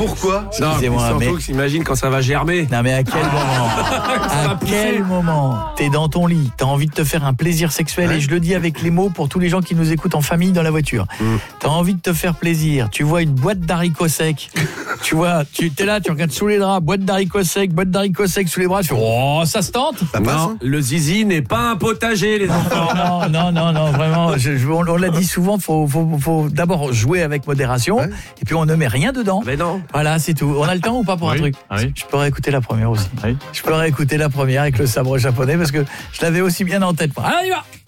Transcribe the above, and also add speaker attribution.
Speaker 1: Pourquoi?
Speaker 2: Excusez-moi,
Speaker 1: surtout que s'imagine quand ça va germer.
Speaker 2: Non mais à quel moment? À quel moment t'es dans ton lit, t'as envie de te faire un plaisir sexuel, et je le dis avec les mots pour tous les gens qui nous écoutent en famille dans la voiture. T'as envie de te faire plaisir, tu vois une boîte d'haricots secs, tu vois, t'es là, tu regardes sous les draps, boîte d'haricots secs sous les bras, tu fais oh ça se tente.
Speaker 1: Non, le zizi n'est pas un potager, les enfants.
Speaker 2: Non, vraiment, on l'a dit souvent, faut d'abord jouer avec modération, et puis on ne met rien dedans.
Speaker 1: Mais non.
Speaker 2: Voilà, c'est tout. On a le temps ou pas pour un truc? Je peux réécouter la première aussi. Je peux réécouter la première avec le sabre japonais parce que je l'avais aussi bien en tête. Allez, on y va.